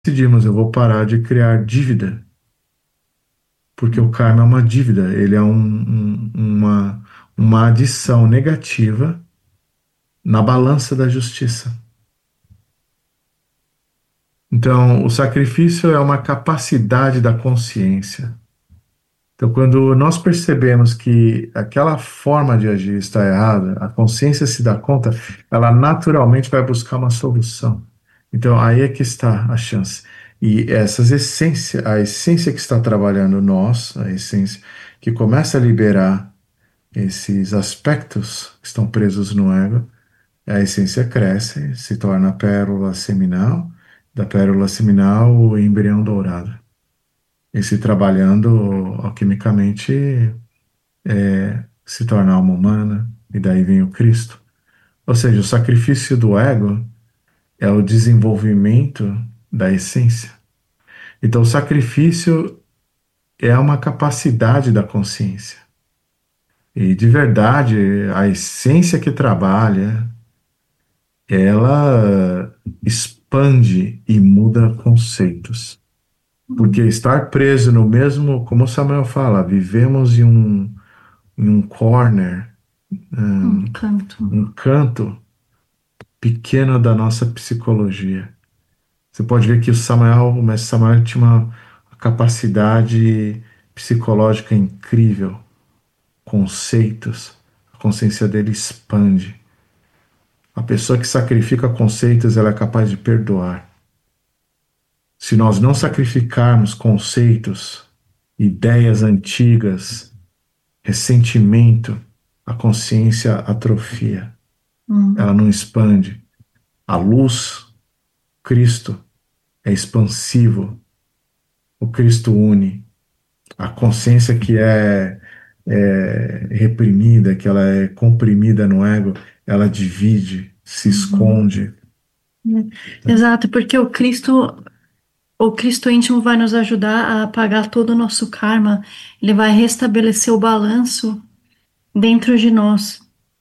decidimos, eu vou parar de criar dívida, porque o karma é uma dívida, ele é uma adição negativa na balança da justiça. Então, o sacrifício é uma capacidade da consciência. Então, quando nós percebemos que aquela forma de agir está errada, a consciência se dá conta, ela naturalmente vai buscar uma solução. Então, aí é que está a chance. E a essência que está trabalhando nós, a essência que começa a liberar esses aspectos que estão presos no ego, a essência cresce, se torna a pérola seminal, da pérola seminal o embrião dourado. E se trabalhando alquimicamente, se torna alma humana, e daí vem o Cristo. Ou seja, o sacrifício do ego é o desenvolvimento da essência. Então, o sacrifício é uma capacidade da consciência. E de verdade, a essência que trabalha, ela expande e muda conceitos. Porque estar preso no mesmo, como Samuel fala, vivemos em um corner, Canto. um canto pequeno da nossa psicologia. Você pode ver que o mestre Samuel tinha uma capacidade psicológica incrível, conceitos, a consciência dele expande. A pessoa que sacrifica conceitos, ela é capaz de perdoar. Se nós não sacrificarmos conceitos, ideias antigas, ressentimento, a consciência atrofia, ela Hum. não expande. A luz, Cristo, é expansivo, o Cristo une. A consciência que é reprimida, que ela é comprimida no ego, ela divide, se Uhum. esconde. Exato, porque o Cristo íntimo vai nos ajudar a apagar todo o nosso karma. Ele vai restabelecer o balanço dentro de nós.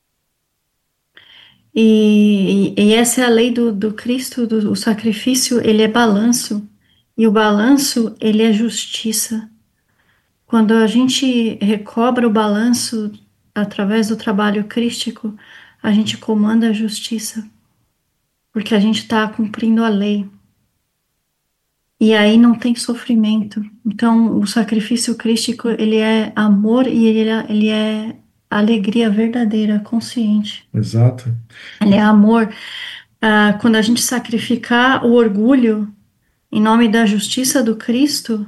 E essa é a lei do Cristo, o sacrifício, ele é balanço. E o balanço, ele é justiça. Quando a gente recobra o balanço através do trabalho crístico, a gente comanda a justiça, porque a gente está cumprindo a lei. E aí não tem sofrimento. Então, o sacrifício crístico, ele é amor e ele é alegria verdadeira, consciente. Exato. Ele é amor. Quando a gente sacrificar o orgulho em nome da justiça do Cristo,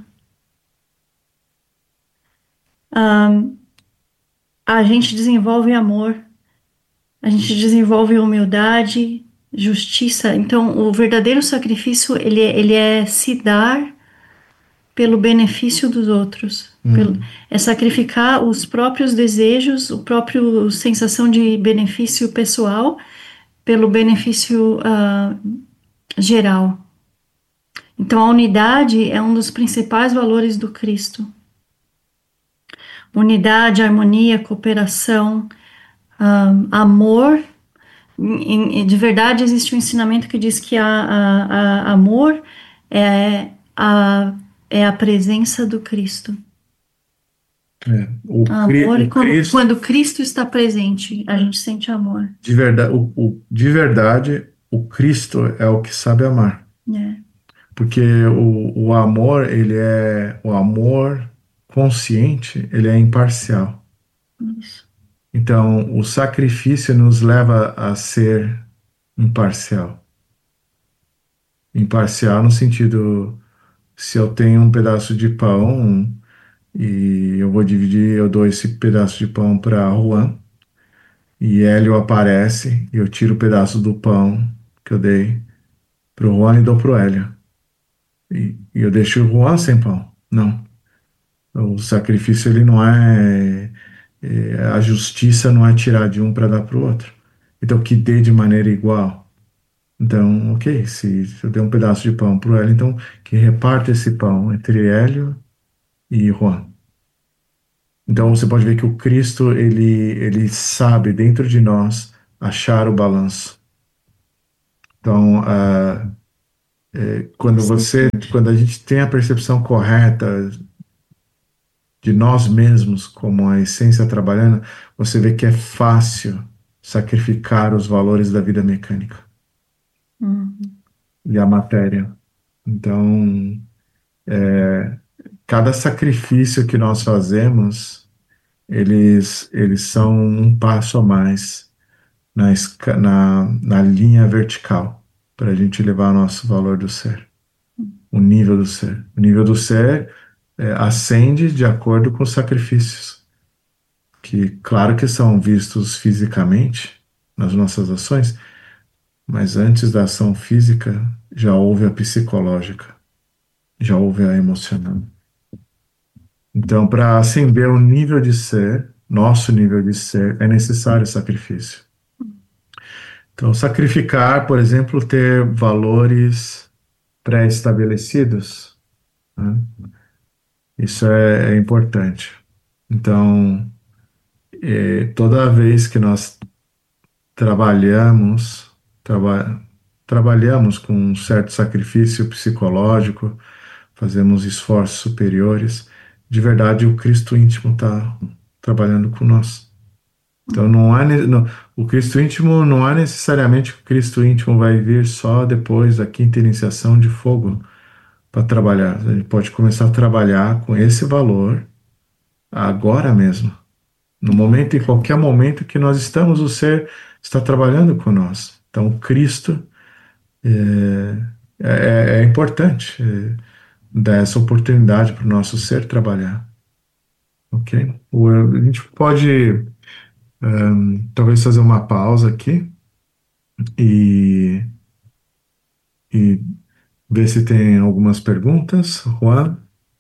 a gente desenvolve amor, a gente desenvolve humildade, justiça. Então, o verdadeiro sacrifício, ele é se dar pelo benefício dos outros. Hum, É sacrificar os próprios desejos, o próprio sensação de benefício pessoal pelo benefício geral. Então, a unidade é um dos principais valores do Cristo. Unidade, harmonia, cooperação, amor. De verdade, existe um ensinamento que diz que amor é a, é a presença do Cristo. Amor é O Cristo, quando Cristo está presente, a gente sente amor. de verdade, o Cristo é o que sabe amar. Né? Porque o amor, o amor consciente, ele é imparcial. Isso. Então, o sacrifício nos leva a ser imparcial. Imparcial no sentido, se eu tenho um pedaço de pão e eu vou dividir, eu dou esse pedaço de pão para Juan e Hélio aparece e eu tiro o pedaço do pão que eu dei para o Juan e dou para o Hélio. E eu deixo o Juan sem pão. Não. O sacrifício ele não a justiça não é tirar de um para dar para o outro. Então que dê de maneira igual. Então, ok, se eu der um pedaço de pão para o Hélio, então que reparta esse pão entre Hélio e Juan. Então você pode ver que o Cristo ele sabe dentro de nós achar o balanço. Então, Quando a gente tem a percepção correta de nós mesmos como a essência trabalhando, você vê que é fácil sacrificar os valores da vida mecânica Uhum. e a matéria. Então, cada sacrifício que nós fazemos, eles são um passo a mais na linha vertical para a gente levar o nosso valor do ser, o nível do ser. O nível do ser ascende de acordo com os sacrifícios, que claro que são vistos fisicamente nas nossas ações, mas antes da ação física já houve a psicológica, já houve a emocional. Então, para ascender o nível de ser, nosso nível de ser, é necessário sacrifício. Então, sacrificar, por exemplo, ter valores pré-estabelecidos, né? Isso é importante. Então, toda vez que nós trabalhamos, traba- trabalhamos com um certo sacrifício psicológico, fazemos esforços superiores, de verdade o Cristo íntimo está trabalhando com nós. Então o Cristo íntimo não há necessariamente que o Cristo íntimo vai vir só depois da quinta iniciação de fogo para trabalhar. A gente pode começar a trabalhar com esse valor agora mesmo. No momento, em qualquer momento que nós estamos, o ser está trabalhando com nós. Então, o Cristo é importante dar essa oportunidade para o nosso ser trabalhar, ok? A gente pode talvez fazer uma pausa aqui e, e ver se tem algumas perguntas. Juan?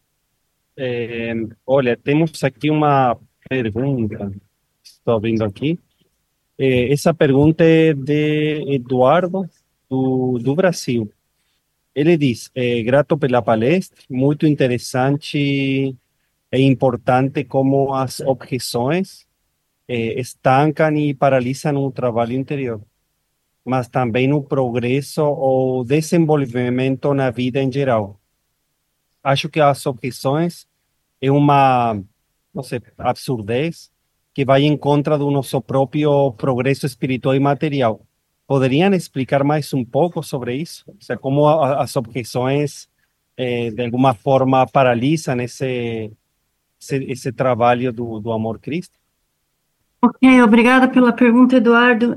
Olha, temos aqui uma pergunta. Estou abrindo aqui. Essa pergunta é de Eduardo, do Brasil. Ele diz: grato pela palestra, muito interessante e importante como as objeções estancam e paralisam o trabalho interior, mas também o progresso ou desenvolvimento na vida em geral. Acho que as objeções é uma, não sei, absurdez que vai em contra do nosso próprio progresso espiritual e material. Poderiam explicar mais um pouco sobre isso? Ou seja, como as objeções, de alguma forma, paralisam esse trabalho do amor Cristo? Ok, obrigada pela pergunta, Eduardo.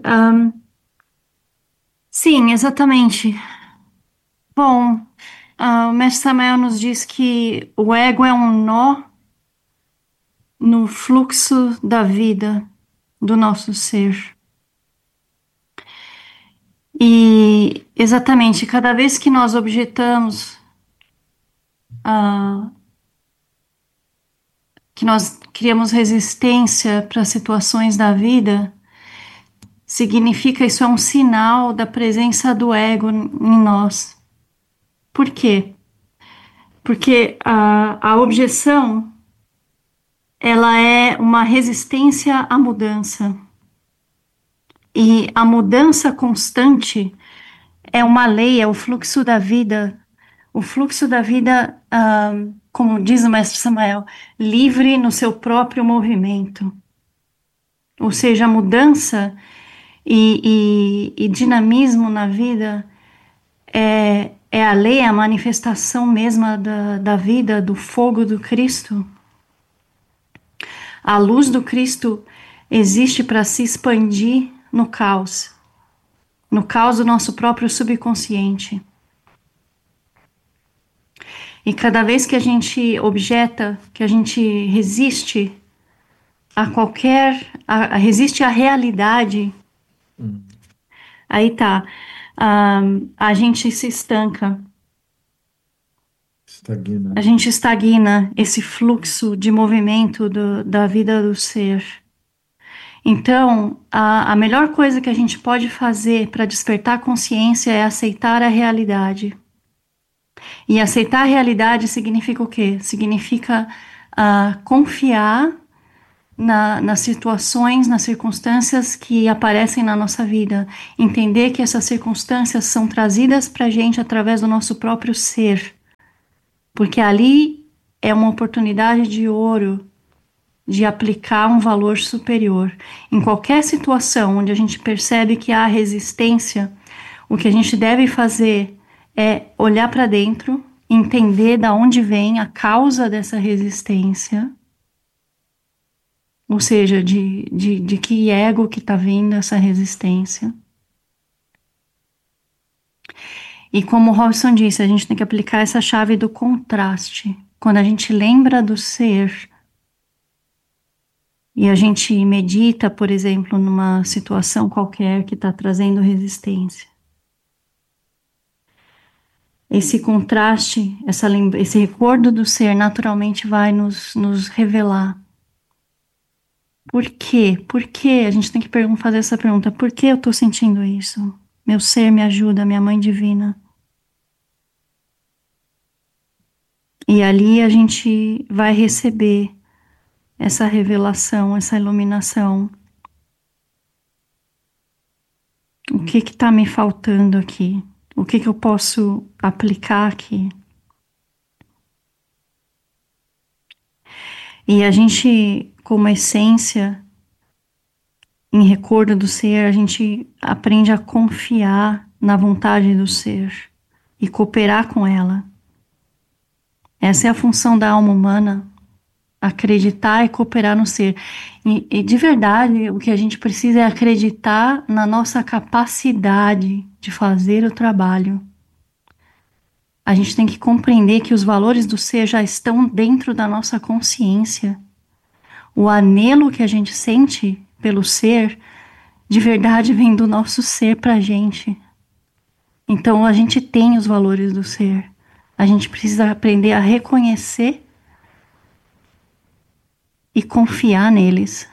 Sim, exatamente. Bom, o mestre Samael nos diz que o ego é um nó no fluxo da vida do nosso ser. E exatamente, cada vez que nós objetamos, que nós criamos resistência para situações da vida, significa isso é um sinal da presença do ego em nós. Por quê? Porque a objeção, ela é uma resistência à mudança. E a mudança constante é uma lei, é o fluxo da vida. O fluxo da vida, como diz o mestre Samael, livre no seu próprio movimento. Ou seja, a mudança e dinamismo na vida é a lei, é a manifestação mesma da vida, do fogo do Cristo. A luz do Cristo existe para se expandir no caos do nosso próprio subconsciente. E cada vez que a gente objeta, que a gente resiste resiste à realidade, aí tá, a gente se estanca. Estagna. A gente estagna esse fluxo de movimento da vida do ser. Então, a melhor coisa que a gente pode fazer para despertar consciência é aceitar a realidade. E aceitar a realidade significa o quê? Significa confiar nas situações, nas circunstâncias que aparecem na nossa vida. Entender que essas circunstâncias são trazidas para a gente através do nosso próprio ser. Porque ali é uma oportunidade de ouro de aplicar um valor superior. Em qualquer situação onde a gente percebe que há resistência, o que a gente deve fazer é olhar para dentro, entender da onde vem a causa dessa resistência, ou seja, de que ego que está vindo essa resistência. E como o Robson disse, a gente tem que aplicar essa chave do contraste. Quando a gente lembra do ser e a gente medita, por exemplo, numa situação qualquer que está trazendo resistência. Esse contraste, esse recordo do ser naturalmente vai nos revelar. Por quê? Por quê? A gente tem que fazer essa pergunta. Por que eu estou sentindo isso? Meu ser me ajuda, minha mãe divina. E ali a gente vai receber essa revelação, essa iluminação. O que está me faltando aqui? O que eu posso aplicar aqui? E a gente, como essência, em recordo do ser, a gente aprende a confiar na vontade do ser e cooperar com ela. Essa é a função da alma humana, acreditar e cooperar no ser. E de verdade, o que a gente precisa é acreditar na nossa capacidade de fazer o trabalho. A gente tem que compreender que os valores do ser já estão dentro da nossa consciência. O anelo que a gente sente pelo ser, de verdade, vem do nosso ser para a gente. Então, a gente tem os valores do ser. A gente precisa aprender a reconhecer e confiar neles.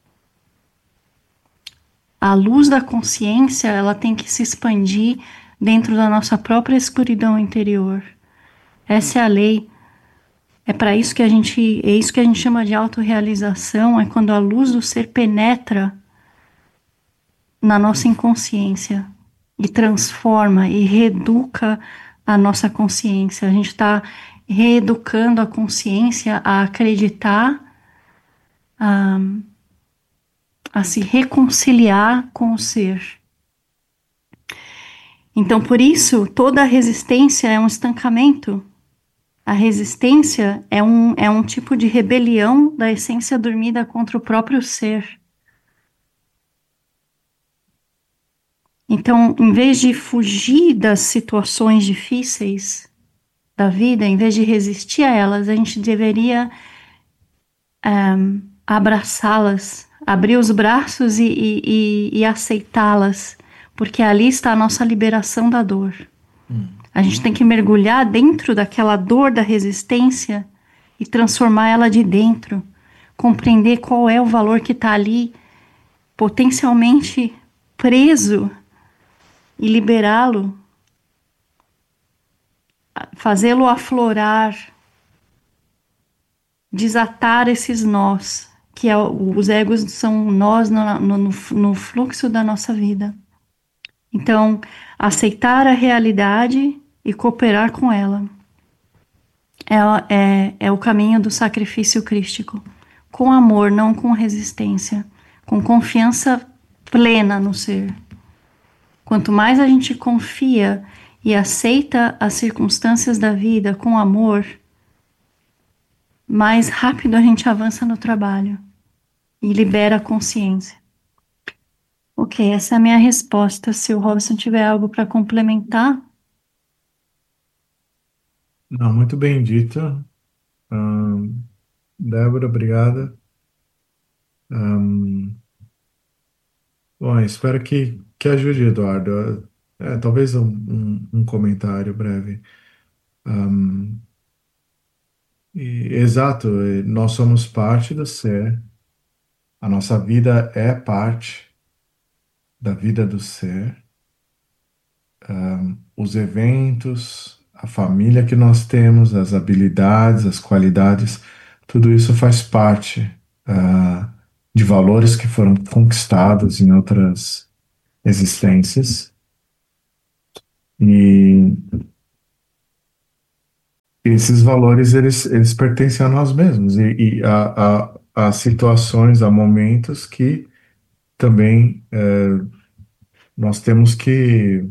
A luz da consciência, ela tem que se expandir dentro da nossa própria escuridão interior. Essa é a lei. É para isso que a gente chama de autorrealização, é quando a luz do ser penetra na nossa inconsciência e transforma e reeduca a nossa consciência. A gente está reeducando a consciência a acreditar, a se reconciliar com o ser. Então, por isso, toda resistência é um estancamento. A resistência é um tipo de rebelião da essência dormida contra o próprio ser. Então, em vez de fugir das situações difíceis da vida, em vez de resistir a elas, a gente deveria abraçá-las, abrir os braços e aceitá-las, porque ali está a nossa liberação da dor. A gente tem que mergulhar dentro daquela dor da resistência e transformar ela de dentro, compreender qual é o valor que está ali potencialmente preso e liberá-lo, fazê-lo aflorar, desatar esses nós, que os egos são nós no fluxo da nossa vida. Então, aceitar a realidade e cooperar com ela é o caminho do sacrifício crístico, com amor, não com resistência, com confiança plena no ser. Quanto mais a gente confia e aceita as circunstâncias da vida com amor, mais rápido a gente avança no trabalho e libera a consciência. Ok, essa é a minha resposta. Se o Robson tiver algo para complementar. Não, muito bem dito. Débora, obrigada. Bom, espero que ajude, Eduardo. Talvez um comentário breve. Exato, nós somos parte do ser. A nossa vida é parte da vida do ser. Os eventos, a família que nós temos, as habilidades, as qualidades, tudo isso faz parte ah, de valores que foram conquistados em outras existências. E esses valores, eles pertencem a nós mesmos e a situações, a momentos que também nós temos que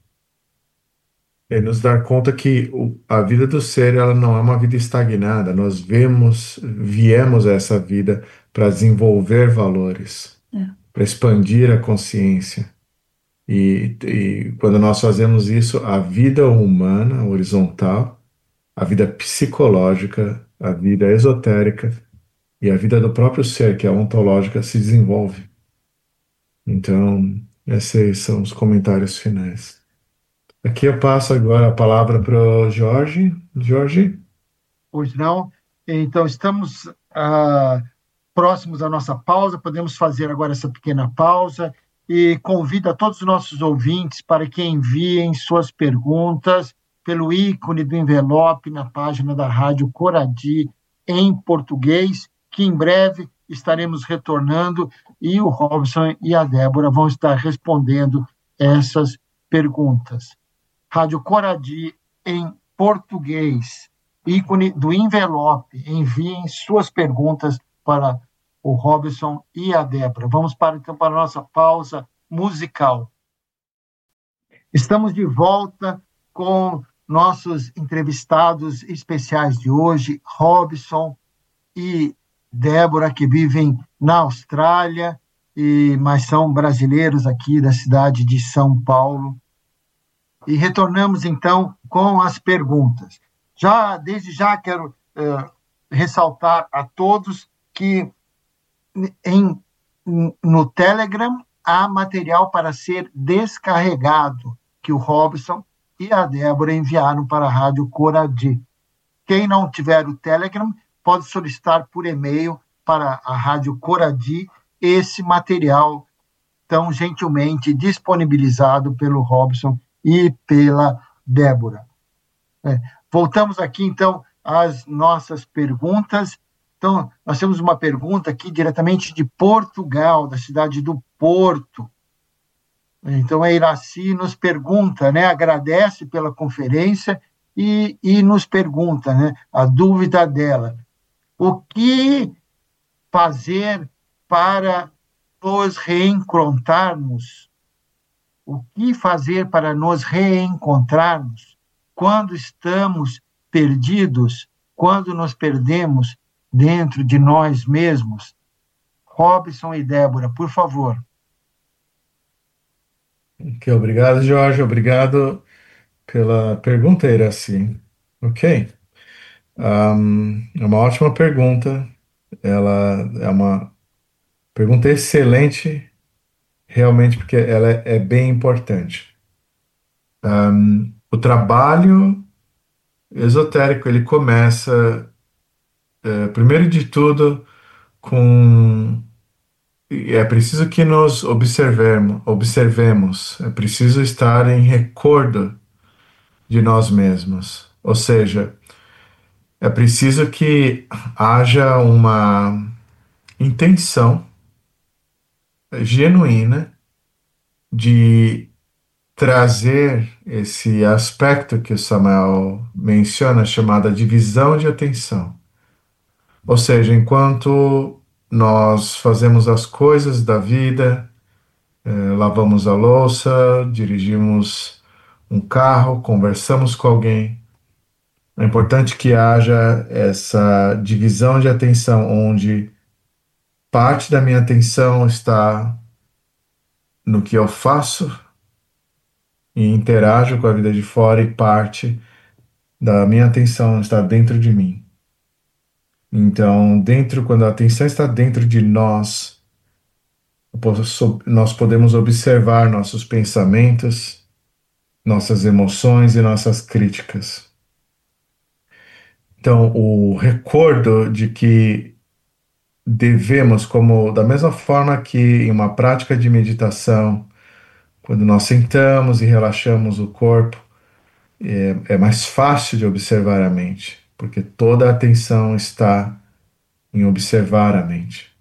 nos dar conta que a vida do ser, ela não é uma vida estagnada. Nós viemos a essa vida para desenvolver valores, É. para expandir a consciência. E quando nós fazemos isso, a vida humana, horizontal, a vida psicológica, a vida esotérica e a vida do próprio ser, que é ontológica, se desenvolve. Então, esses são os comentários finais. Aqui eu passo agora a palavra para o Jorge. Jorge? Pois não. Então, estamos próximos à nossa pausa, podemos fazer agora essa pequena pausa e convido a todos os nossos ouvintes para que enviem suas perguntas pelo ícone do envelope na página da Rádio Coradi em português, que em breve estaremos retornando e o Robson e a Débora vão estar respondendo essas perguntas. Rádio Coradi em português, ícone do envelope. Enviem suas perguntas para o Robson e a Débora. Vamos então para a nossa pausa musical. Estamos de volta com nossos entrevistados especiais de hoje, Robson e Débora, que vivem na Austrália, mas são brasileiros aqui da cidade de São Paulo. E retornamos, então, com as perguntas. Desde já quero ressaltar a todos que no Telegram há material para ser descarregado, que o Robson e a Débora enviaram para a Rádio Coradi. Quem não tiver o Telegram pode solicitar por e-mail para a Rádio Coradi esse material tão gentilmente disponibilizado pelo Robson e pela Débora. Voltamos aqui, então, às nossas perguntas. Então, nós temos uma pergunta aqui diretamente de Portugal, da cidade do Porto. Então, a Iraci nos pergunta, agradece pela conferência e nos pergunta, a dúvida dela. O que fazer para nos reencontrarmos? O que fazer para nos reencontrarmos quando estamos perdidos, quando nos perdemos dentro de nós mesmos? Robson e Débora, por favor. Ok, obrigado, Jorge. Obrigado pela pergunta, Iraci. Ok. É uma ótima pergunta. Ela é uma pergunta excelente, realmente, porque ela é bem importante. O trabalho esotérico, ele começa, primeiro de tudo, com... É preciso que nos observemos, é preciso estar em recordo de nós mesmos. Ou seja, é preciso que haja uma intenção genuína de trazer esse aspecto que o Samuel menciona, chamada divisão de atenção. Ou seja, enquanto nós fazemos as coisas da vida, lavamos a louça, dirigimos um carro, conversamos com alguém, é importante que haja essa divisão de atenção, onde parte da minha atenção está no que eu faço e interajo com a vida de fora, e parte da minha atenção está dentro de mim. Então, quando a atenção está dentro de nós, nós podemos observar nossos pensamentos, nossas emoções e nossas críticas. Então, o recordo de que devemos, como da mesma forma que em uma prática de meditação, quando nós sentamos e relaxamos o corpo, é mais fácil de observar a mente, porque toda a atenção está em observar a mente.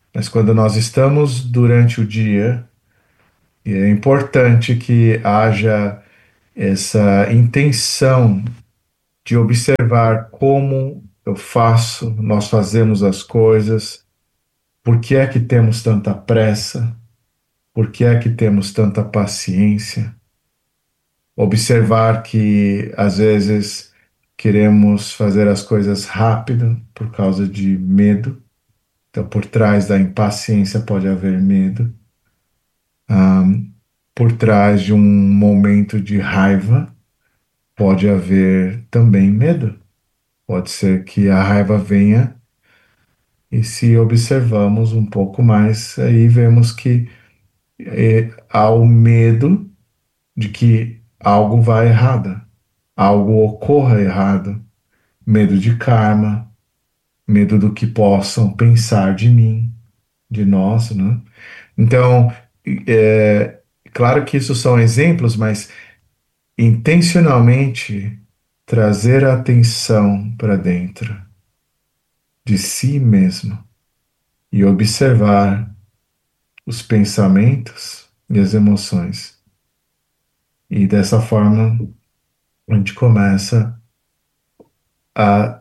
Mas quando nós estamos durante o dia, e é importante que haja essa intenção de observar como eu faço, nós fazemos as coisas, por que é que temos tanta pressa, por que é que temos tanta paciência. Observar que às vezes queremos fazer as coisas rápido por causa de medo. Então, por trás da impaciência pode haver medo. Ah, por trás de um momento de raiva pode haver também medo. Pode ser que a raiva venha e se observamos um pouco mais, aí vemos que há o medo de que algo vá errado, algo ocorra errado, medo de karma, medo do que possam pensar de mim, de nós, né? Então, é claro que isso são exemplos, mas intencionalmente trazer a atenção para dentro de si mesmo e observar os pensamentos e as emoções. E dessa forma, a gente começa a,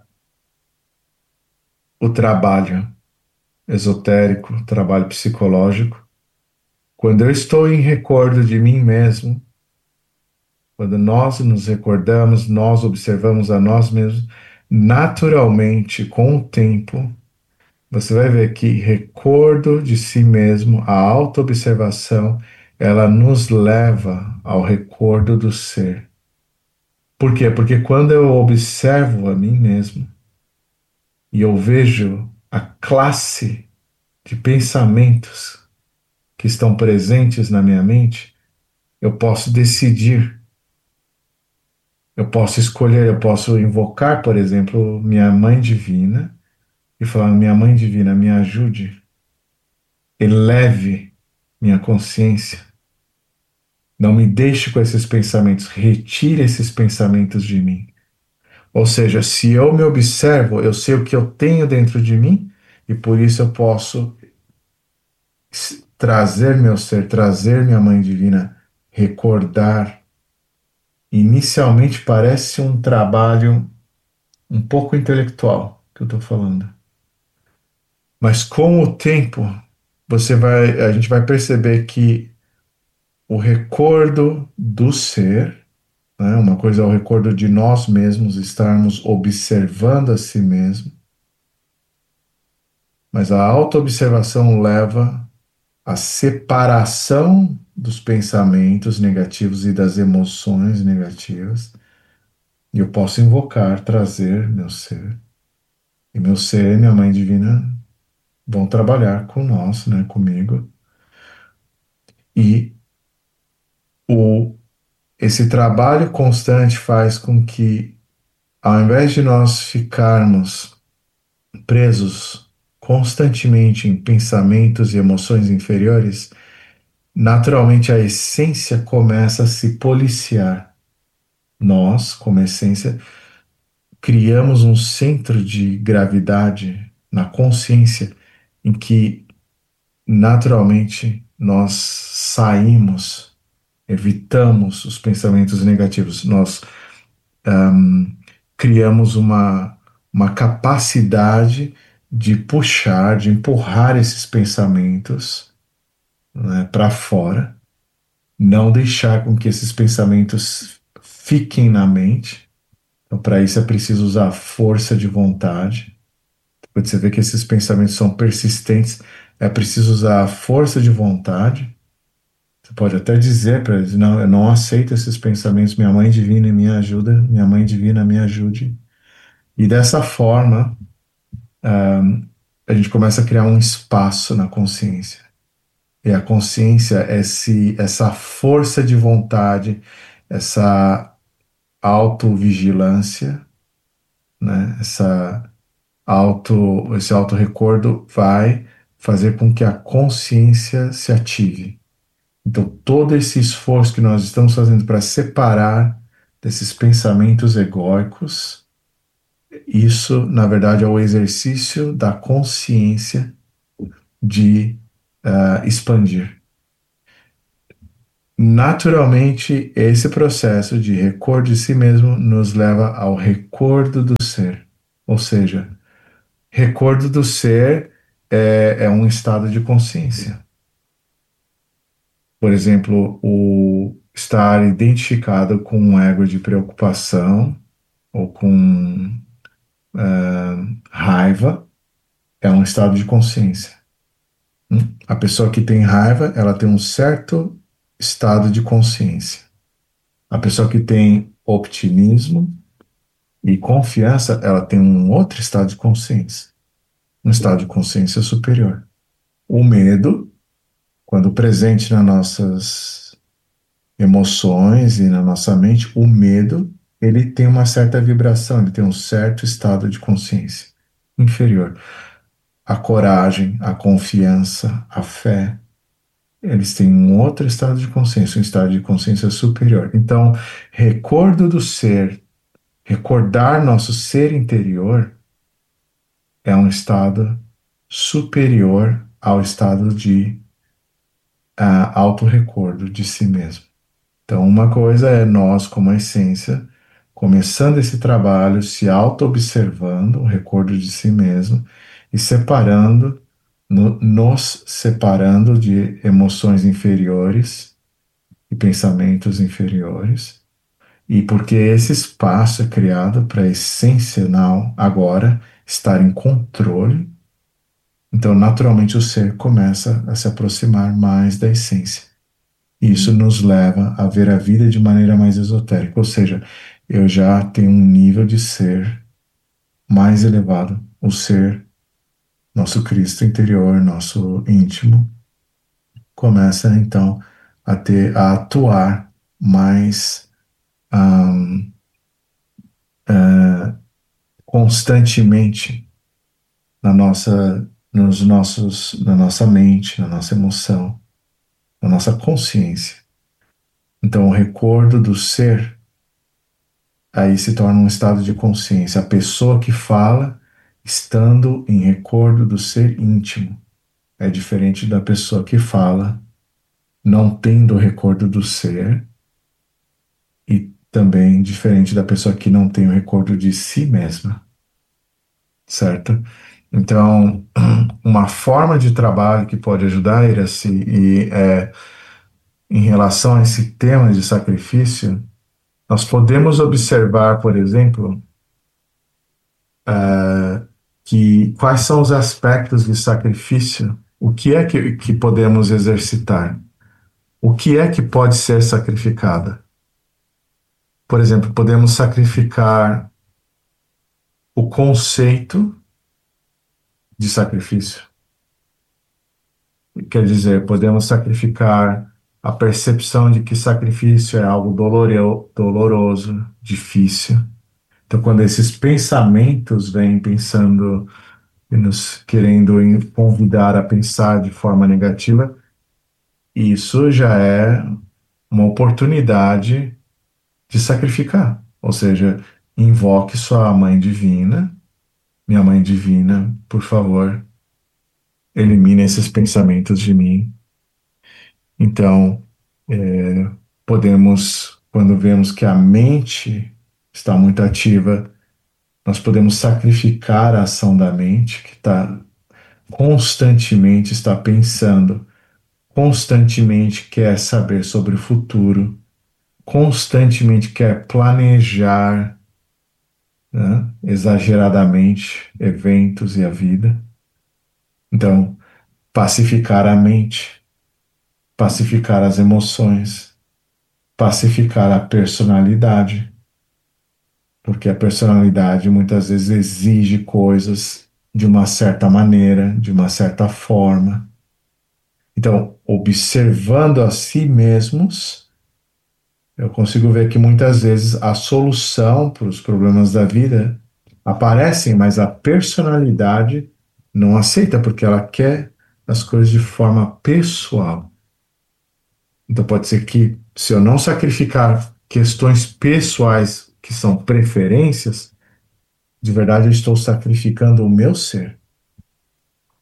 o trabalho esotérico, o trabalho psicológico. Quando eu estou em recordo de mim mesmo, quando nós nos recordamos, nós observamos a nós mesmos, naturalmente, com o tempo, você vai ver que recordo de si mesmo, a autoobservação, ela nos leva ao recordo do ser. Por quê? Porque quando eu observo a mim mesmo e eu vejo a classe de pensamentos que estão presentes na minha mente, eu posso decidir, eu posso escolher, eu posso invocar, por exemplo, minha mãe divina e falar: minha mãe divina, me ajude, eleve minha consciência, não me deixe com esses pensamentos, retire esses pensamentos de mim. Ou seja, se eu me observo, eu sei o que eu tenho dentro de mim e por isso eu posso trazer meu ser, trazer minha mãe divina, recordar. Inicialmente parece um trabalho um pouco intelectual que eu estou falando, mas com o tempo a gente vai perceber que o recordo do ser, né, uma coisa é o recordo de nós mesmos, estarmos observando a si mesmo, mas a autoobservação leva à separação dos pensamentos negativos e das emoções negativas. E eu posso invocar, trazer meu ser. E meu ser e minha mãe divina vão trabalhar com nós, né, comigo. E o, esse trabalho constante faz com que, ao invés de nós ficarmos presos constantemente em pensamentos e emoções inferiores, naturalmente a essência começa a se policiar. Nós, como essência, criamos um centro de gravidade na consciência em que naturalmente nós saímos, evitamos os pensamentos negativos, nós criamos uma capacidade de puxar, de empurrar esses pensamentos, né, para fora, não deixar com que esses pensamentos fiquem na mente. Então, para isso é preciso usar a força de vontade. Quando você vê que esses pensamentos são persistentes, é preciso usar a força de vontade. Você pode até dizer para eles: não, eu não aceito esses pensamentos, minha mãe divina me ajuda, minha mãe divina me ajude. E dessa forma, a gente começa a criar um espaço na consciência. E a consciência é essa força de vontade, essa autovigilância, né? Esse autorrecordo vai fazer com que a consciência se ative. Então, todo esse esforço que nós estamos fazendo para separar desses pensamentos egóicos, isso, na verdade, é o exercício da consciência de expandir. Naturalmente, esse processo de recordo de si mesmo nos leva ao recordo do ser. Ou seja, recordo do ser é um estado de consciência. Por exemplo, o estar identificado com um ego de preocupação ou com raiva é um estado de consciência. A pessoa que tem raiva, ela tem um certo estado de consciência. A pessoa que tem optimismo e confiança, ela tem um outro estado de consciência, um estado de consciência superior. O medo, quando presente nas nossas emoções e na nossa mente, o medo, ele tem uma certa vibração, ele tem um certo estado de consciência inferior. A coragem, a confiança, a fé, eles têm um outro estado de consciência, um estado de consciência superior. Então, recordo do ser, recordar nosso ser interior é um estado superior ao estado de autorrecordo de si mesmo. Então, uma coisa é nós, como a essência, começando esse trabalho, se auto-observando, o recordo de si mesmo, e separando, nos separando de emoções inferiores e pensamentos inferiores. E porque esse espaço é criado para a essência não agora estar em controle, então naturalmente o ser começa a se aproximar mais da essência. E isso nos leva a ver a vida de maneira mais esotérica, ou seja, eu já tenho um nível de ser mais elevado, o ser, nosso Cristo interior, nosso íntimo, começa então a atuar mais constantemente na nossa mente, na nossa emoção, na nossa consciência. Então, o recordo do ser aí se torna um estado de consciência. A pessoa que fala estando em recordo do ser íntimo é diferente da pessoa que fala não tendo o recordo do ser e também diferente da pessoa que não tem o recordo de si mesma, certo? Então, uma forma de trabalho que pode ajudar, Iraci, em relação a esse tema de sacrifício, nós podemos observar, por exemplo, que quais são os aspectos de sacrifício, o que é que podemos exercitar, o que é que pode ser sacrificado. Por exemplo, podemos sacrificar o conceito de sacrifício. Quer dizer, podemos sacrificar a percepção de que sacrifício é algo doloroso, difícil. Então, quando esses pensamentos vêm pensando e nos querendo convidar a pensar de forma negativa, isso já é uma oportunidade de sacrificar. Ou seja, invoque sua mãe divina, minha mãe divina, por favor, elimine esses pensamentos de mim. Então, podemos, quando vemos que a mente está muito ativa, nós podemos sacrificar a ação da mente, que constantemente está pensando, constantemente quer saber sobre o futuro, constantemente quer planejar, né, exageradamente eventos e a vida. Então, pacificar a mente, pacificar as emoções, pacificar a personalidade, porque a personalidade muitas vezes exige coisas de uma certa maneira, de uma certa forma. Então, observando a si mesmos, eu consigo ver que muitas vezes a solução para os problemas da vida aparecem, mas a personalidade não aceita porque ela quer as coisas de forma pessoal. Então pode ser que se eu não sacrificar questões pessoais que são preferências, de verdade eu estou sacrificando o meu ser.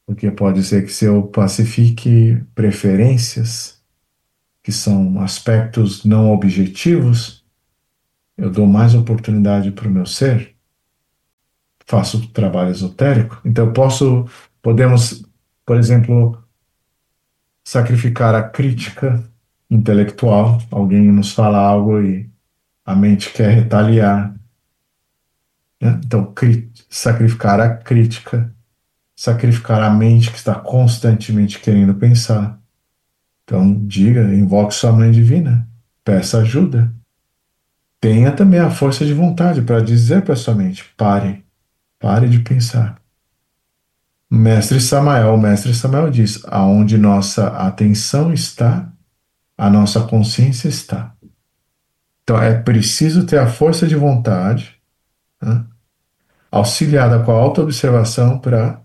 Porque pode ser que se eu pacifique preferências, que são aspectos não objetivos, eu dou mais oportunidade para o meu ser, faço trabalho esotérico. Então, podemos, por exemplo, sacrificar a crítica intelectual. Alguém nos fala algo e a mente quer retaliar, né? Então, sacrificar a crítica, sacrificar a mente que está constantemente querendo pensar. Então, diga, invoque sua mãe divina, peça ajuda. Tenha também a força de vontade para dizer para sua mente: pare de pensar. O mestre Samael diz: aonde nossa atenção está, a nossa consciência está. Então é preciso ter a força de vontade, né, auxiliada com a autoobservação para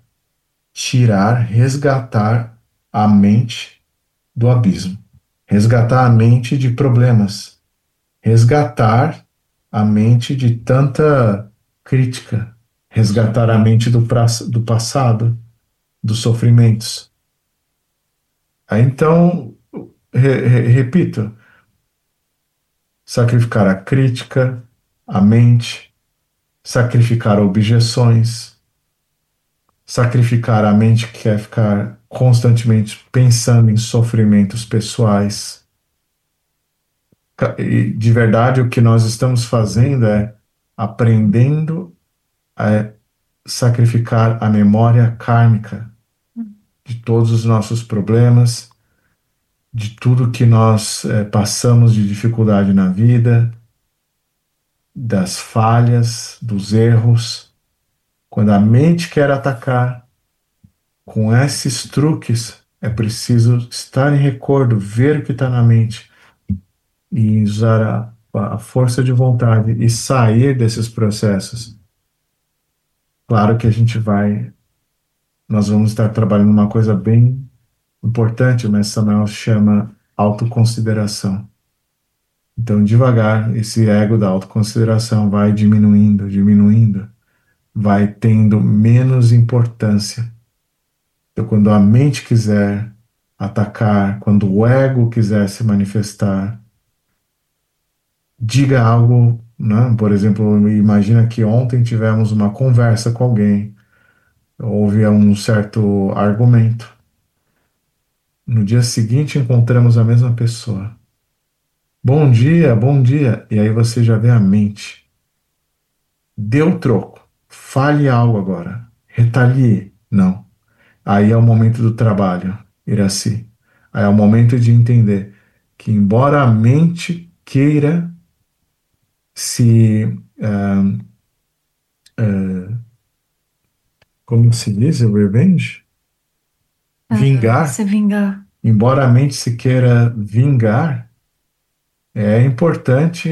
resgatar a mente do abismo, resgatar a mente de problemas, resgatar a mente de tanta crítica, resgatar a mente do passado, dos sofrimentos. Aí, então, repito, sacrificar a crítica, a mente, sacrificar objeções, sacrificar a mente que quer ficar constantemente pensando em sofrimentos pessoais. E, de verdade, o que nós estamos fazendo é aprendendo a sacrificar a memória kármica de todos os nossos problemas, de tudo que nós passamos de dificuldade na vida, das falhas, dos erros. Quando a mente quer atacar, com esses truques, é preciso estar em recordo, ver o que está na mente e usar a força de vontade e sair desses processos. Claro que nós vamos estar trabalhando uma coisa bem importante, mas Samuel chama autoconsideração. Então, devagar, esse ego da autoconsideração vai diminuindo, diminuindo, vai tendo menos importância. Então, quando a mente quiser atacar, quando o ego quiser se manifestar, diga algo, né? Por exemplo, imagina que ontem tivemos uma conversa com alguém, houve um certo argumento. No dia seguinte encontramos a mesma pessoa. Bom dia, bom dia. E aí você já vê a mente. Dê o troco. Fale algo agora. Retalie. Não. Aí é o momento do trabalho, Iraci. Aí é o momento de entender que, embora a mente queira se. Como se diz? Revenge? Vingar. Se vingar. Embora a mente se queira vingar, é importante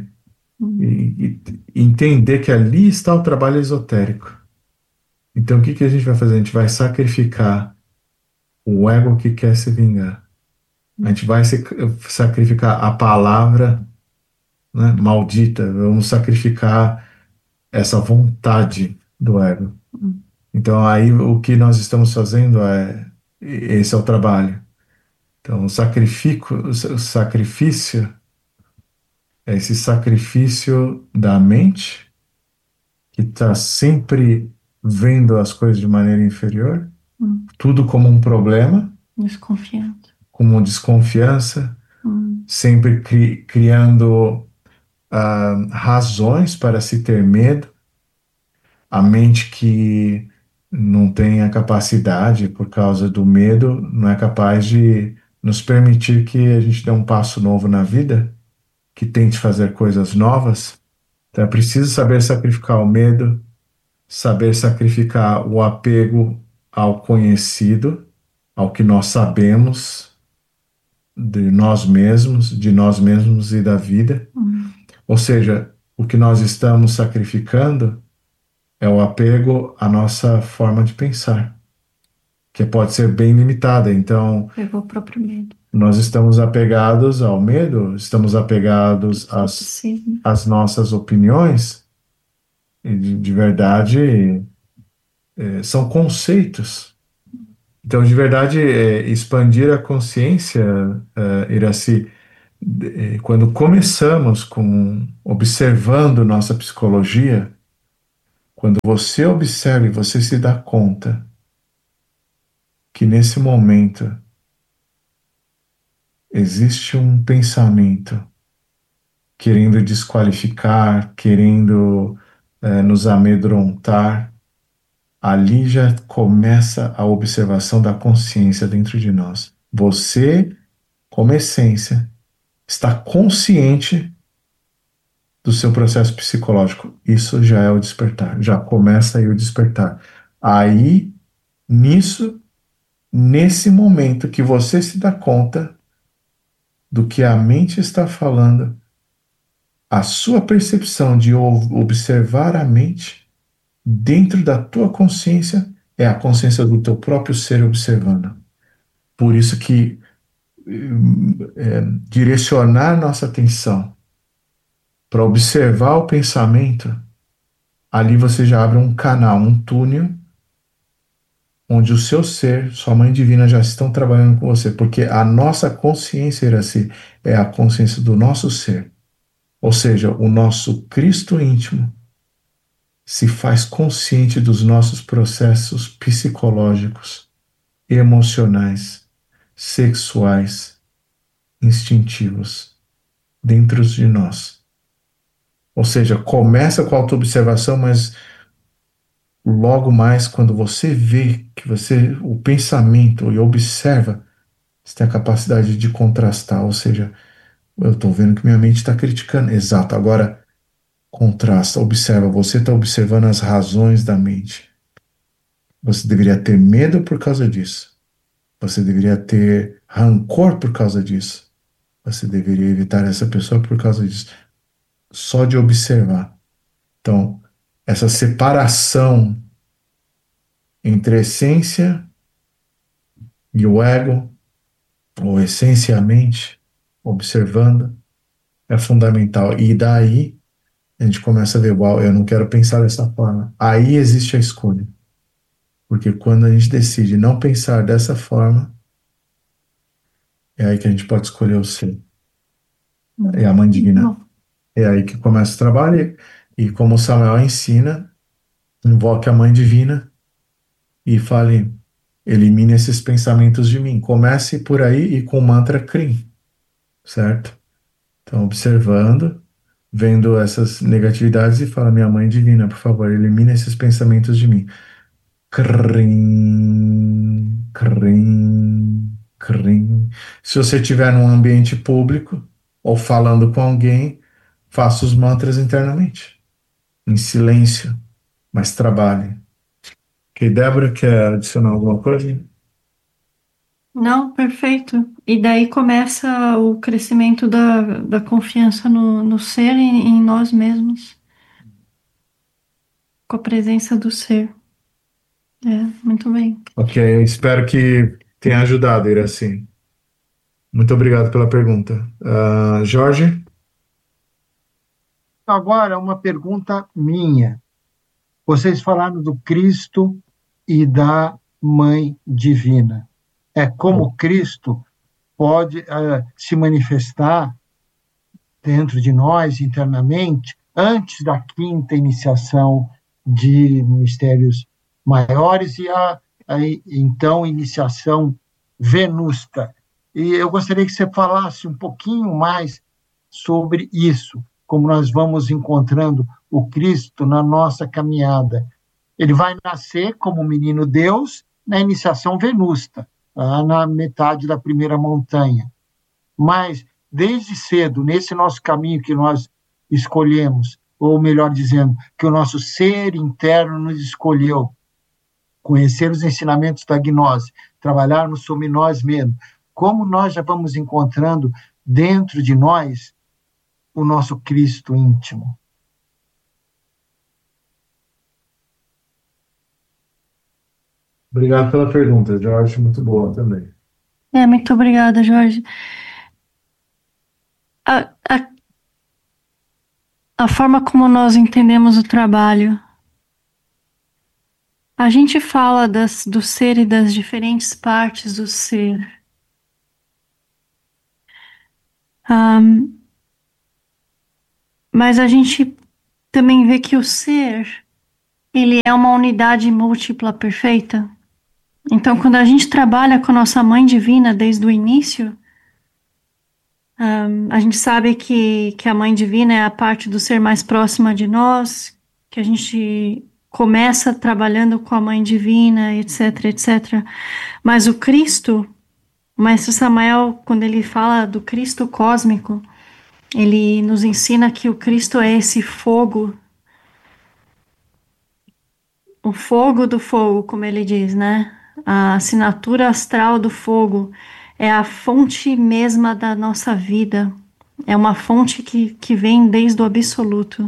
entender que ali está o trabalho esotérico. Então, o que que a gente vai fazer? A gente vai sacrificar o ego que quer se vingar. A gente vai sacrificar a palavra, né, maldita. Vamos sacrificar essa vontade do ego. Então, aí o que nós estamos fazendo esse é o trabalho. Então, o sacrifício é esse sacrifício da mente que está sempre vendo as coisas de maneira inferior, tudo como um problema, Desconfiança. como desconfiança, sempre criando razões para se ter medo. A mente que não tem a capacidade, por causa do medo, não é capaz de nos permitir que a gente dê um passo novo na vida, que tente fazer coisas novas. Então é preciso saber sacrificar o medo, saber sacrificar o apego ao conhecido, ao que nós sabemos de nós mesmos e da vida. Ou seja, o que nós estamos sacrificando é o apego à nossa forma de pensar, que pode ser bem limitada. Então, Pegou o próprio medo. nós estamos apegados ao medo, estamos apegados às nossas opiniões, e de verdade são conceitos. Então, de verdade, expandir a consciência, Iraci, quando começamos com observando nossa psicologia, quando você observa e você se dá conta que nesse momento existe um pensamento querendo desqualificar, querendo nos amedrontar, ali já começa a observação da consciência dentro de nós. Você, como essência, está consciente do seu processo psicológico. Isso já é o despertar, já começa aí o despertar. Aí, nisso, nesse momento que você se dá conta do que a mente está falando, a sua percepção de observar a mente dentro da tua consciência é a consciência do teu próprio ser observando. Por isso que direcionar nossa atenção para observar o pensamento, ali você já abre um canal, um túnel, onde o seu ser, sua mãe divina já estão trabalhando com você, porque a nossa consciência, Iraci, é a consciência do nosso ser, ou seja, o nosso Cristo íntimo se faz consciente dos nossos processos psicológicos, emocionais, sexuais, instintivos dentro de nós. Ou seja, começa com a autoobservação, mas logo mais, quando você vê que você, o pensamento e observa, você tem a capacidade de contrastar, ou seja, eu estou vendo que minha mente está criticando. Exato, agora contrasta, observa, você está observando as razões da mente. Você deveria ter medo por causa disso. Você deveria ter rancor por causa disso. Você deveria evitar essa pessoa por causa disso. Só de observar. Então, essa separação entre a essência e o ego, ou essência e a mente, observando, é fundamental. E daí a gente começa a ver, uau, eu não quero pensar dessa forma. Aí existe a escolha. Porque quando a gente decide não pensar dessa forma, é aí que a gente pode escolher o ser. É a mãe divina. É aí que começa o trabalho. E como Samuel ensina, invoque a mãe divina e fale, elimine esses pensamentos de mim. Comece por aí e com o mantra Krim, certo? Então, observando, vendo essas negatividades e fala, minha mãe divina, por favor, elimine esses pensamentos de mim. Krim, krim, krim. Se você estiver num ambiente público ou falando com alguém, faça os mantras internamente, em silêncio, mas trabalhe. Ok, Débora, quer adicionar alguma coisa? Não, perfeito. E daí começa o crescimento da confiança no ser e em nós mesmos, com a presença do ser. É, muito bem. Ok, espero que tenha ajudado, Iraci. Muito obrigado pela pergunta. Jorge? Agora, uma pergunta minha. Vocês falaram do Cristo e da Mãe Divina. É como Cristo pode se manifestar dentro de nós internamente antes da quinta iniciação de mistérios maiores e então iniciação venusta. E eu gostaria que você falasse um pouquinho mais sobre isso, como nós vamos encontrando o Cristo na nossa caminhada. Ele vai nascer como menino Deus na iniciação venusta, lá na metade da primeira montanha. Mas, desde cedo, nesse nosso caminho que nós escolhemos, ou melhor dizendo, que o nosso ser interno nos escolheu, conhecer os ensinamentos da gnose, trabalharmos sobre nós mesmos, como nós já vamos encontrando dentro de nós o nosso Cristo íntimo. Obrigado pela pergunta, Jorge, muito boa também. Muito obrigada, Jorge. A, a, a forma como nós entendemos o trabalho A gente fala do ser e das diferentes partes do ser. Mas a gente também vê que o ser, ele é uma unidade múltipla perfeita. Então, quando a gente trabalha com a nossa Mãe Divina desde o início, a gente sabe que a Mãe Divina é a parte do ser mais próxima de nós, que a gente começa trabalhando com a Mãe Divina, etc, etc. Mas o Cristo, o Mestre Samael, quando ele fala do Cristo cósmico, ele nos ensina que o Cristo é esse fogo, o fogo do fogo, como ele diz, né? A assinatura astral do fogo é a fonte mesma da nossa vida. É uma fonte que vem desde o absoluto.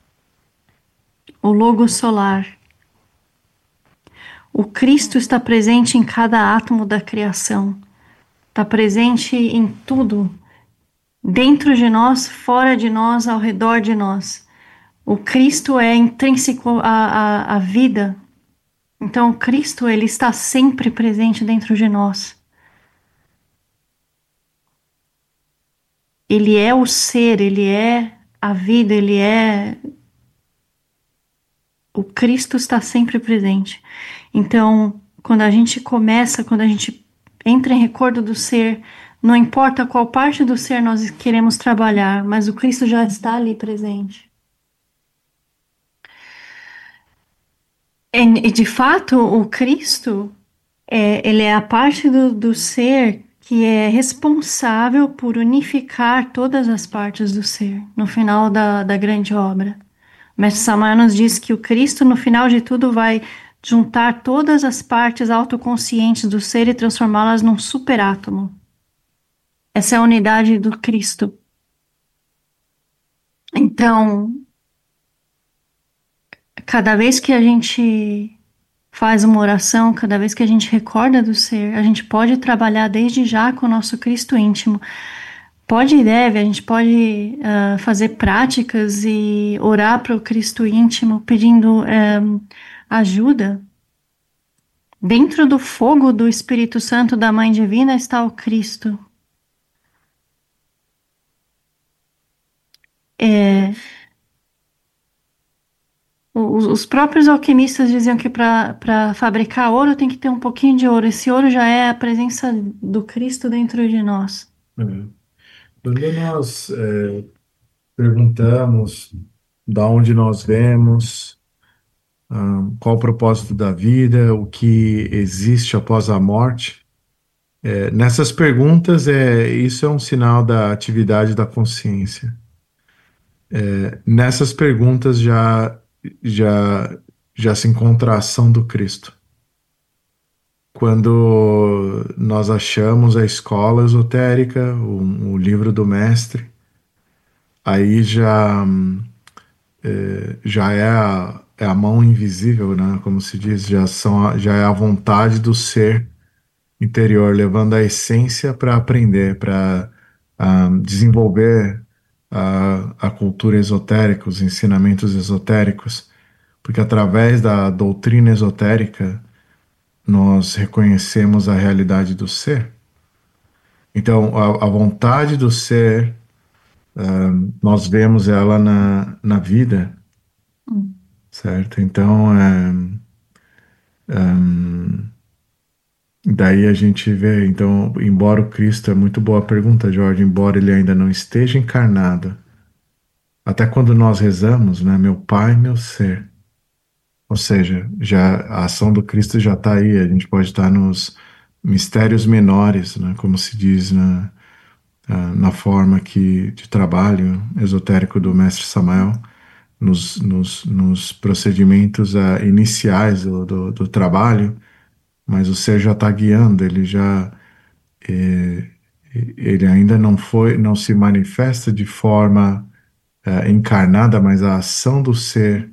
O logo solar. O Cristo está presente em cada átomo da criação. Está presente em tudo. Dentro de nós, fora de nós, ao redor de nós. O Cristo é intrínseco à vida. Então, o Cristo, ele está sempre presente dentro de nós. Ele é o ser, ele é a vida, ele é... O Cristo está sempre presente. Então, quando a gente entra em recordo do ser, não importa qual parte do ser nós queremos trabalhar, mas o Cristo já está ali presente. E de fato, o Cristo, ele é a parte do ser que é responsável por unificar todas as partes do ser, no final da grande obra. O Mestre Samael nos diz que o Cristo, no final de tudo, vai juntar todas as partes autoconscientes do ser e transformá-las num superátomo. Essa é a unidade do Cristo. Então, cada vez que a gente faz uma oração, cada vez que a gente recorda do ser, a gente pode trabalhar desde já com o nosso Cristo íntimo. Pode e deve, a gente pode fazer práticas e orar para o Cristo íntimo, pedindo ajuda. Dentro do fogo do Espírito Santo da Mãe Divina está o Cristo. Os próprios alquimistas diziam que para fabricar ouro tem que ter um pouquinho de ouro. Esse ouro já é a presença do Cristo dentro de nós. Quando nós perguntamos da onde nós vemos, qual o propósito da vida, o que existe após a morte, nessas perguntas, isso é um sinal da atividade da consciência. Nessas perguntas já, já se encontra a ação do Cristo. Quando nós achamos a escola esotérica, o livro do mestre, aí já é a mão invisível, né? Como se diz, já é a vontade do ser interior, levando a essência para aprender, para desenvolver a cultura esotérica, os ensinamentos esotéricos, porque através da doutrina esotérica nós reconhecemos a realidade do ser. Então, a vontade do ser, nós vemos ela na vida, certo? Então, daí a gente vê, então, embora o Cristo, é muito boa a pergunta, Jorge, embora ele ainda não esteja encarnado, até quando nós rezamos, né, meu Pai, meu ser, ou seja, já a ação do Cristo já está aí, a gente pode estar nos mistérios menores, né, como se diz na forma de trabalho esotérico do Mestre Samael, nos procedimentos iniciais do trabalho, mas o ser já está guiando, ele ainda não se manifesta de forma encarnada, mas a ação do ser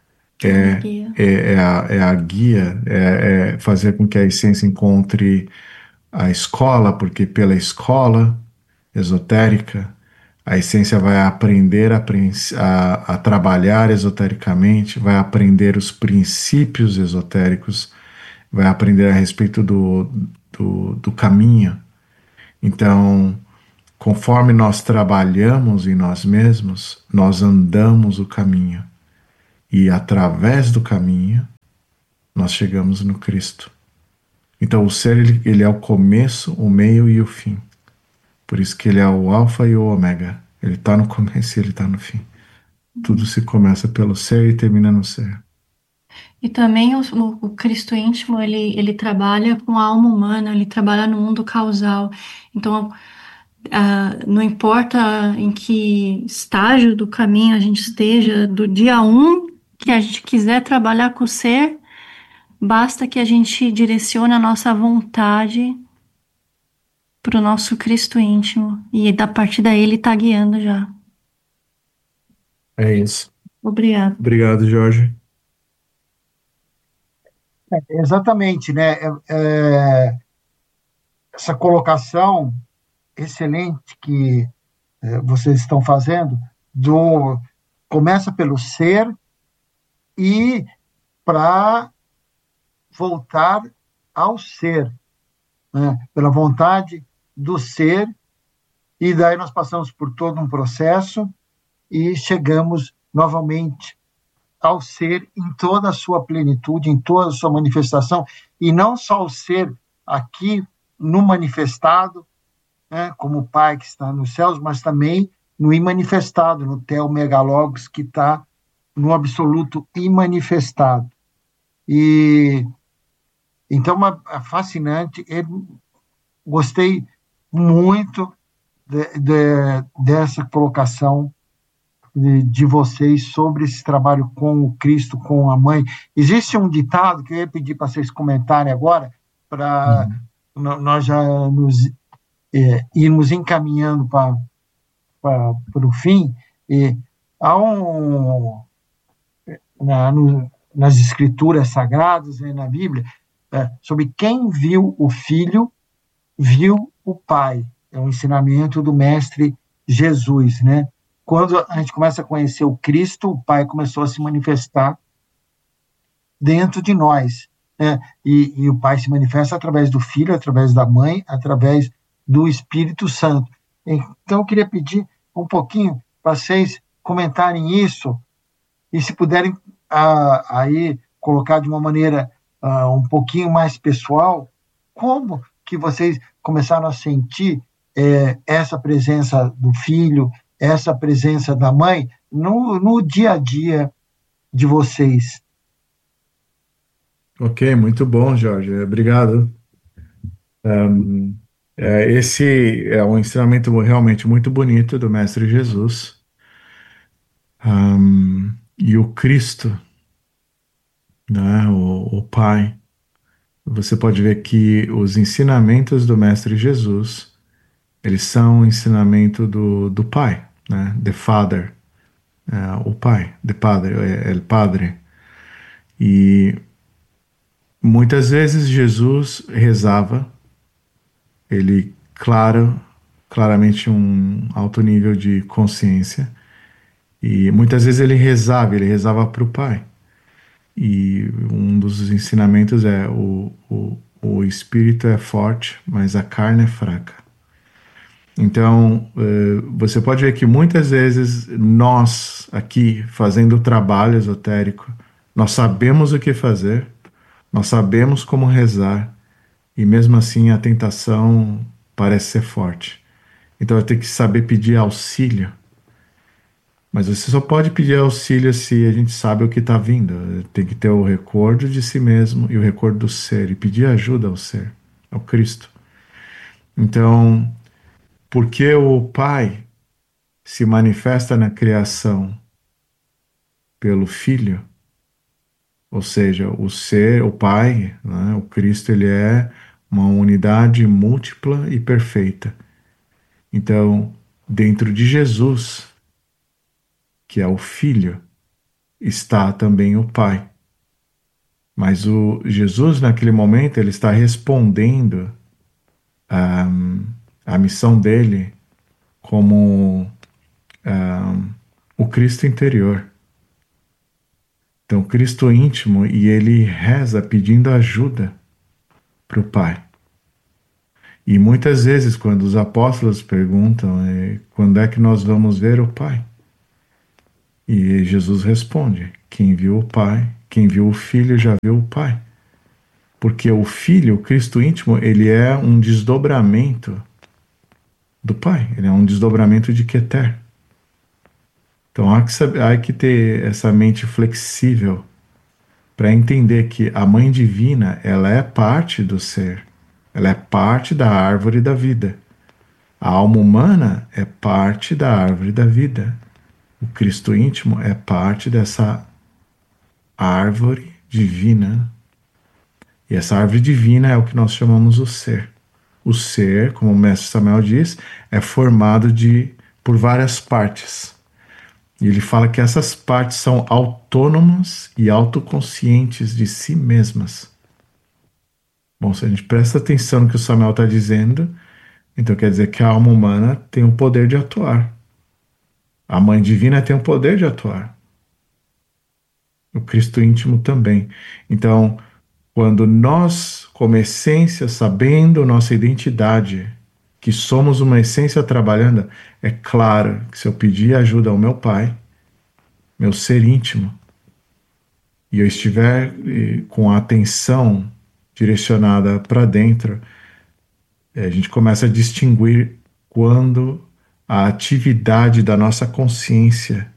é a guia, é fazer com que a essência encontre a escola, porque pela escola esotérica A essência vai aprender a trabalhar esotericamente, vai aprender os princípios esotéricos, vai aprender a respeito do caminho. Então, conforme nós trabalhamos em nós mesmos, nós andamos o caminho. E através do caminho, nós chegamos no Cristo. Então, o ser, ele é o começo, o meio e o fim. Por isso que ele é o alfa e o ômega. Ele está no começo e ele está no fim. Tudo se começa pelo ser e termina no ser. E também o Cristo íntimo, ele trabalha com a alma humana, ele trabalha no mundo causal. Então, não importa em que estágio do caminho a gente esteja, do dia um que a gente quiser trabalhar com o ser, basta que a gente direcione a nossa vontade para o nosso Cristo íntimo. E da partir daí ele está guiando já. É isso. Obrigada. Obrigado, Jorge. Exatamente, né? Essa colocação excelente que vocês estão fazendo, começa pelo ser e para voltar ao ser, né? Pela vontade do ser, e daí nós passamos por todo um processo e chegamos novamente ao ser em toda a sua plenitude, em toda a sua manifestação, e não só o ser aqui no manifestado, né, como o Pai que está nos céus, mas também no imanifestado, no Theomegalogos, que está no absoluto imanifestado. E então é fascinante. Gostei muito dessa colocação de vocês sobre esse trabalho com o Cristo, com a mãe. Existe um ditado que eu ia pedir para vocês comentarem agora, para nós já irmos encaminhando para o fim. Há nas escrituras sagradas, né, na Bíblia, sobre quem viu o Filho, viu o Pai. É um ensinamento do Mestre Jesus, né? Quando a gente começa a conhecer o Cristo, o Pai começou a se manifestar dentro de nós, né? E o Pai se manifesta através do Filho, através da Mãe, através do Espírito Santo. Então, eu queria pedir um pouquinho para vocês comentarem isso, e se puderem aí colocar de uma maneira um pouquinho mais pessoal, como que vocês começaram a sentir essa presença do Filho, essa presença da Mãe no dia a dia de vocês. Ok, muito bom, Jorge. Obrigado. Esse é um ensinamento realmente muito bonito do Mestre Jesus. E o Cristo, né, o Pai, você pode ver que os ensinamentos do Mestre Jesus, eles são o ensinamento do Pai, né, the Father, o Pai, the Padre, el Padre. E muitas vezes Jesus rezava, ele, claramente um alto nível de consciência, e muitas vezes ele rezava para o Pai. E um dos ensinamentos é o espírito é forte, mas a carne é fraca. Então, você pode ver que muitas vezes nós, aqui, fazendo o trabalho esotérico, nós sabemos o que fazer, nós sabemos como rezar, e mesmo assim a tentação parece ser forte. Então, eu tenho que saber pedir auxílio. Mas você só pode pedir auxílio se a gente sabe o que está vindo. Tem que ter o recordo de si mesmo e o recordo do ser, e pedir ajuda ao ser, ao Cristo. Então, porque o Pai se manifesta na criação pelo Filho, ou seja, o ser, o Pai, né, o Cristo, ele é uma unidade múltipla e perfeita. Então, dentro de Jesus, que é o Filho, está também o Pai. Mas o Jesus, naquele momento, ele está respondendo à missão dele como o Cristo interior. Então, o Cristo íntimo, e ele reza pedindo ajuda para o Pai. E muitas vezes, quando os apóstolos perguntam quando é que nós vamos ver o Pai? E Jesus responde: quem viu o Pai, quem viu o Filho já viu o Pai. Porque o Filho, o Cristo íntimo, ele é um desdobramento do Pai, ele é um desdobramento de Keter. Então há que ter essa mente flexível para entender que a Mãe Divina, ela é parte do ser, ela é parte da árvore da vida. A alma humana é parte da árvore da vida. O Cristo íntimo é parte dessa árvore divina. E essa árvore divina é o que nós chamamos o ser. O ser, como o mestre Samuel diz, é formado por várias partes. E ele fala que essas partes são autônomas e autoconscientes de si mesmas. Bom, se a gente presta atenção no que o Samuel está dizendo, então quer dizer que a alma humana tem o poder de atuar. A Mãe Divina tem o poder de atuar. O Cristo íntimo também. Então, quando nós, como essência, sabendo nossa identidade, que somos uma essência trabalhando, é claro que se eu pedir ajuda ao meu Pai, meu ser íntimo, e eu estiver com a atenção direcionada para dentro, a gente começa a distinguir quando a atividade da nossa consciência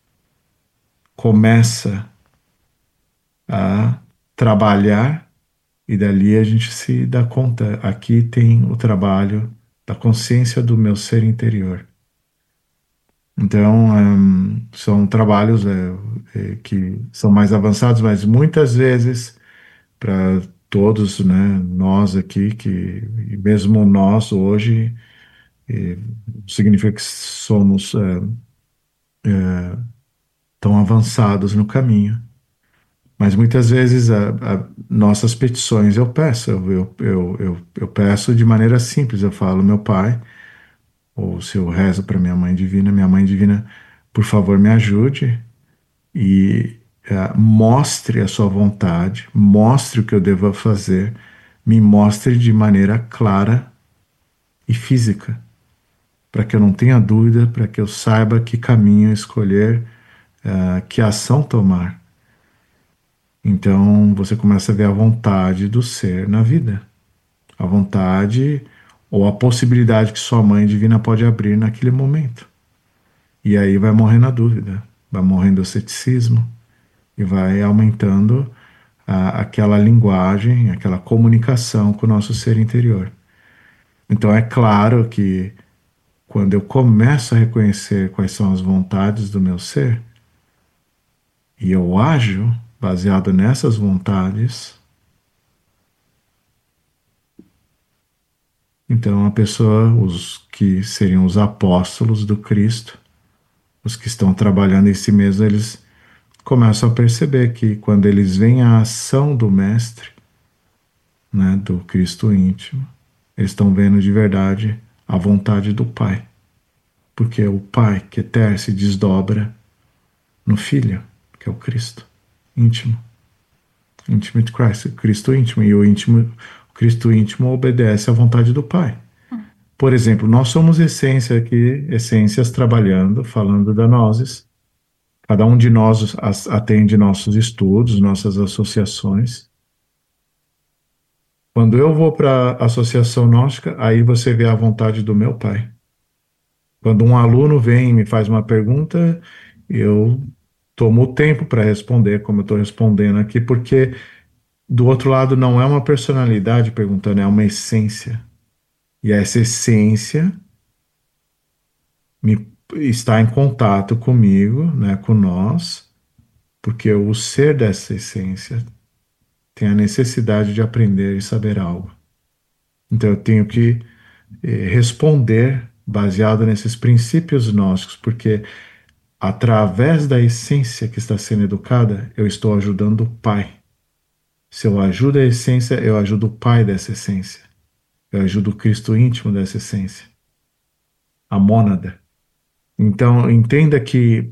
começa a trabalhar e dali a gente se dá conta, aqui tem o trabalho da consciência do meu ser interior. Então, são trabalhos que são mais avançados, mas muitas vezes, para todos, né, nós aqui, e mesmo nós hoje, significa que somos tão avançados no caminho. Mas muitas vezes nossas petições eu peço, eu peço de maneira simples, eu falo, meu Pai, ou se eu rezo para minha Mãe Divina, por favor me ajude e mostre a sua vontade, mostre o que eu devo fazer, me mostre de maneira clara e física, para que eu não tenha dúvida, para que eu saiba que caminho escolher, que ação tomar. Então você começa a ver a vontade do ser na vida, a vontade ou a possibilidade que sua Mãe Divina pode abrir naquele momento. E aí vai morrendo a dúvida, vai morrendo o ceticismo e vai aumentando aquela linguagem, aquela comunicação com o nosso ser interior. Então é claro que quando eu começo a reconhecer quais são as vontades do meu ser e eu ajo baseado nessas vontades, então a pessoa, os que seriam os apóstolos do Cristo, os que estão trabalhando em si mesmos, eles começam a perceber que quando eles veem a ação do Mestre, né, do Cristo íntimo, eles estão vendo de verdade a vontade do Pai. Porque o Pai, Keter, se desdobra no Filho, que é o Cristo íntimo. Intimate Christ, o Cristo íntimo. E o Cristo íntimo obedece à vontade do Pai. Por exemplo, nós somos essência aqui, essências trabalhando, falando da nozes. Cada um de nós atende nossos estudos, nossas associações. Quando eu vou para a associação gnóstica, aí você vê a vontade do meu Pai. Quando um aluno vem e me faz uma pergunta, eu tomo o tempo para responder, como eu estou respondendo aqui, porque do outro lado não é uma personalidade perguntando, é uma essência. E essa essência está em contato comigo, né, com nós, porque o ser dessa essência tem a necessidade de aprender e saber algo. Então eu tenho que responder baseado nesses princípios gnósticos, porque através da essência que está sendo educada, eu estou ajudando o Pai. Se eu ajudo a essência, eu ajudo o Pai dessa essência. Eu ajudo o Cristo íntimo dessa essência. A mônada. Então, entenda que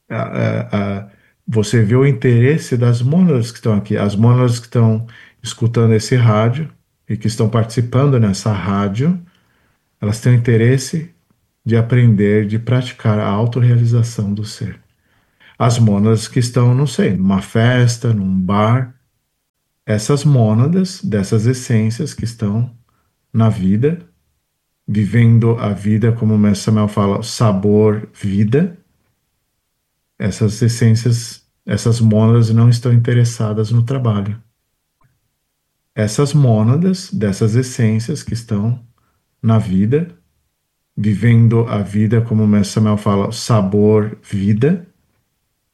você vê o interesse das mônadas que estão aqui, as mônadas que estão escutando esse rádio e que estão participando nessa rádio, elas têm interesse de aprender, de praticar a autorrealização do ser. As mônadas que estão, não sei, numa festa, num bar, essas mônadas dessas essências que estão na vida, vivendo a vida, como o Mestre Samuel fala, sabor, vida, essas essências, essas mônadas não estão interessadas no trabalho. Essas mônadas dessas essências que estão na vida, vivendo a vida, como o Mestre Samuel fala, sabor, vida,